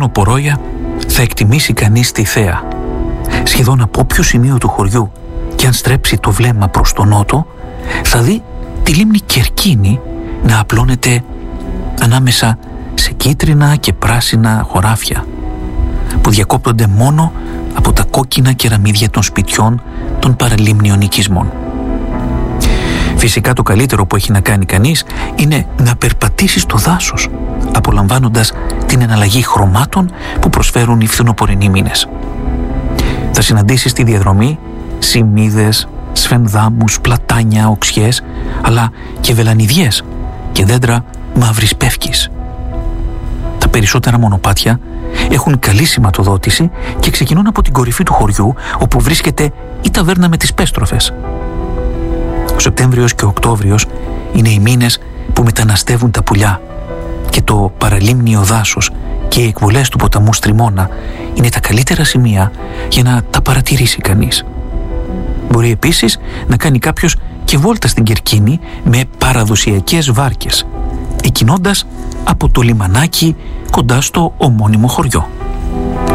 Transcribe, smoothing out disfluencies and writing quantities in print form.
πάνω πορόια θα εκτιμήσει κανείς τη θέα. Σχεδόν από όποιο σημείο του χωριού και αν στρέψει το βλέμμα προς τον νότο, θα δει τη λίμνη Κερκίνη να απλώνεται ανάμεσα σε κίτρινα και πράσινα χωράφια που διακόπτονται μόνο από τα κόκκινα κεραμίδια των σπιτιών των παραλίμνιων οικισμών. Φυσικά το καλύτερο που έχει να κάνει κανείς είναι να περπατήσει στο δάσος, απολαμβάνοντας την εναλλαγή χρωμάτων που προσφέρουν οι φθινοπορεινοί μήνες. Θα συναντήσεις στη διαδρομή σιμίδες, σφενδάμους, πλατάνια, οξιές, αλλά και βελανιδιές και δέντρα μαύρης πεύκης. Τα περισσότερα μονοπάτια έχουν καλή σηματοδότηση και ξεκινούν από την κορυφή του χωριού, όπου βρίσκεται η ταβέρνα με τις πέστροφες. Ο Σεπτέμβριος και ο Οκτώβριος είναι οι μήνες που μεταναστεύουν τα πουλιά και το παραλίμνιο δάσος και οι εκβολές του ποταμού Στριμώνα είναι τα καλύτερα σημεία για να τα παρατηρήσει κανείς. Μπορεί επίσης να κάνει κάποιος και βόλτα στην Κερκίνη με παραδοσιακές βάρκες, εκκινώντας από το λιμανάκι κοντά στο ομώνυμο χωριό.